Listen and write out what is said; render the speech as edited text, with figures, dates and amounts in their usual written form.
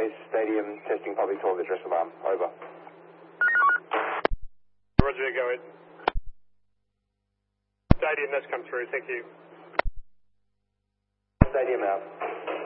Base, Stadium, testing public toilet address alarm. Over. Roger, go ahead. Stadium, that's come through, thank you. Stadium out.